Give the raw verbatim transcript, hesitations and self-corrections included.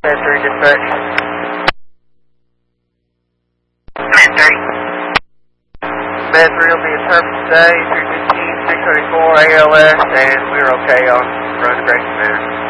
Bed three dispatch. Bed three. Bed three will be in service today, three fifteen, six thirty-four A L S, and we're okay on run to Grayson Manor.